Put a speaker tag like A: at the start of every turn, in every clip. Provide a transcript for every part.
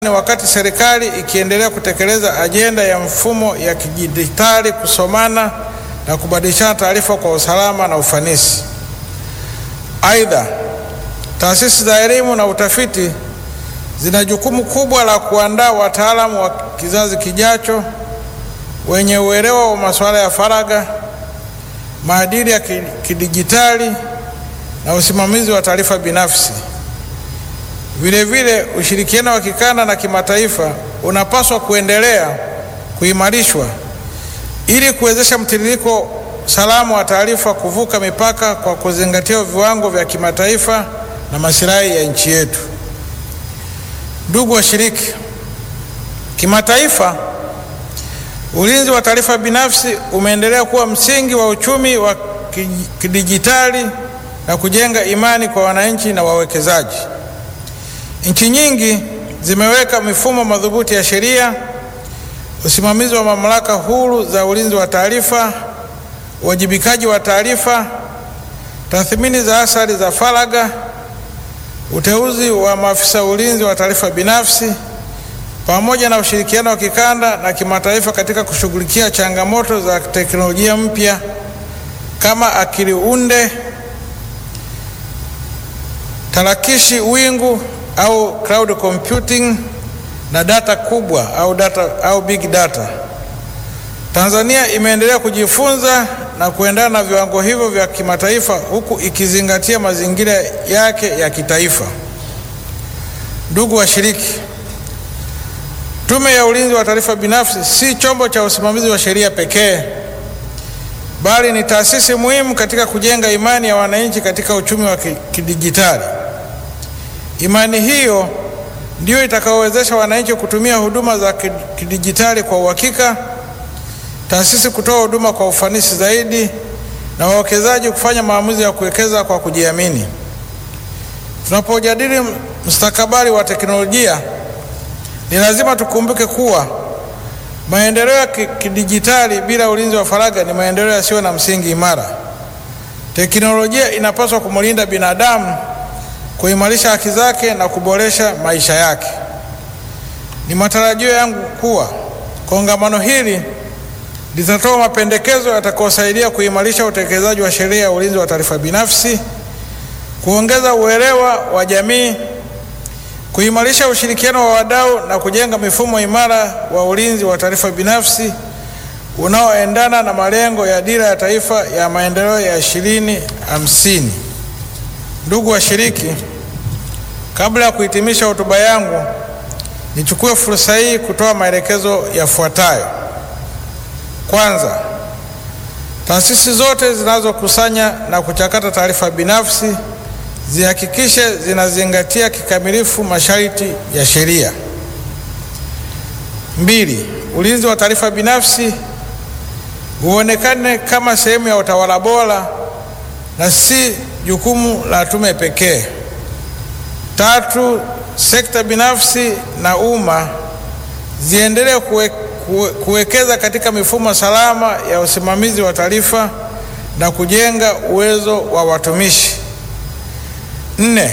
A: Wakati serikali ikiendelea kutekeleza ajenda ya mfumo ya kidijitali, kusomana na kubadilishana taarifa kwa usalama na ufanisi. Aidha, taasisi za elimu na utafiti zina jukumu kubwa la kuandaa wataalamu wa kizazi kijacho wenye uelewa wa masuala ya faragha, maadili ya kidijitali na usimamizi wa taarifa binafsi. Vile vile, ushirikiano wa kikanda na kimataifa unapaswa kuendelea kuimarishwa ili kuwezesha mtiririko salama wa taarifa kuvuka mipaka kwa kuzingatia viwango vya kimataifa na maslahi ya nchi yetu. Ndugu washiriki, kimataifa, ulinzi wa taarifa binafsi umeendelea kuwa msingi wa uchumi wa kidijitali na kujenga imani kwa wananchi na wawekezaji. Nchi nyingi zimeweka mifumo madhubuti ya sheria, usimamizi wa mamlaka huru za ulinzi wa taarifa, uwajibikaji wa taarifa, tathmini za athari za faragha, uteuzi wa maafisa ulinzi wa taarifa binafsi, pamoja na ushirikiano wa kikanda na kimataifa katika kushughulikia changamoto za teknolojia mpya kama akili unde, tarakishi wingu au cloud computing na data kubwa au big data. Tanzania imeendelea kujifunza na kuendana na viwango hivyo vya kimataifa huku ikizingatia mazingira yake ya kitaifa. Ndugu washiriki, Tume ya Ulinzi wa Taarifa Binafsi si chombo cha usimamizi wa sheria pekee, bali ni taasisi muhimu katika kujenga imani ya wananchi katika uchumi wa kidijitali. Imani hiyo ndio itakayowezesha wananchi kutumia huduma za kidijitali kwa uhakika, taasisi kutoa huduma kwa ufanisi zaidi, na wawekezaji kufanya maamuzi ya kuwekeza kwa kujiamini. Tunapojadili mustakabali wa teknolojia, ni lazima tukumbuke kuwa maendeleo ya kidijitali bila ulinzi wa faragha ni maendeleo yasiyo na msingi imara. Teknolojia inapaswa kumlinda binadamu, kuimarisha haki zake na kuboresha maisha yake. Ni matarajio yangu kuwa kongamano hili litatoa mapendekezo yatakayosaidia kuimarisha utekelezaji wa sheria ya ulinzi wa taarifa binafsi, kuongeza uelewa wa jamii, kuimarisha ushirikiano wa wadau na kujenga mifumo imara wa ulinzi wa taarifa binafsi unaoendana na malengo ya Dira ya Taifa ya Maendeleo ya 2050. Ndugu washiriki, kabla ya kuhitimisha hotuba yangu, nichukue fursa hii kutoa maelekezo yafuatayo. Kwanza, taasisi zote zinazokusanya na kuchakata taarifa binafsi zihakikishe zinazingatia kikamilifu masharti ya sheria. 2, ulinzi wa taarifa binafsi uonekane kama sehemu ya utawala bora na si jukumu la tume pekee. 3, sekta binafsi na umma ziendelee kuwekeza katika mifumo salama ya usimamizi wa taarifa na kujenga uwezo wa watumishi. 4,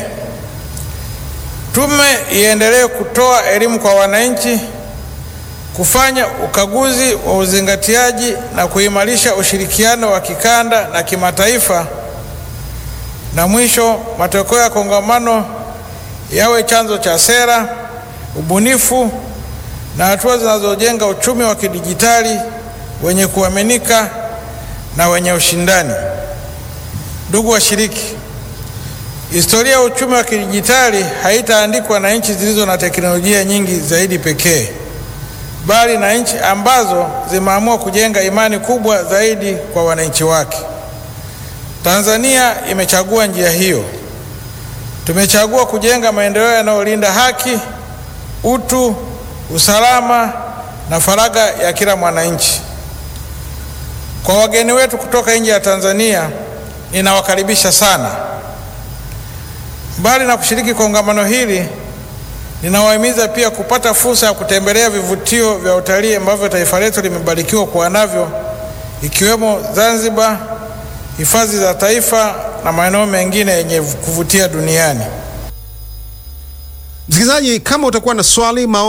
A: tume iendelee kutoa elimu kwa wananchi, kufanya ukaguzi wa uzingatiaji na kuimarisha ushirikiano wa kikanda na kimataifa. Na mwisho, matokeo ya kongamano yawe chanzo cha sera, ubunifu na hatua zinazojenga uchumi wa kidijitali wenye kuaminika na wenye ushindani. Ndugu washiriki, historia ya uchumi wa kidijitali haitaandikwa na nchi zilizo na teknolojia nyingi zaidi pekee, bali na nchi ambazo zimeamua kujenga imani kubwa zaidi kwa wananchi wake. Tanzania imechagua njia hiyo. Tumechagua kujenga maendeleo yanayolinda haki, utu, usalama na faragha ya kila mwananchi. Kwa wageni wetu kutoka nje ya Tanzania, ninawakaribisha sana. Mbali na kushiriki kongamano hili, ninawahimiza pia kupata fursa ya kutembelea vivutio vya utalii ambavyo taifa letu limebarikiwa kuwa navyo, ikiwemo Zanzibar, hifadhi za taifa na maeneo mengine yenye kuvutia duniani.
B: Msikilizaji, kama utakuwa na swali, maoni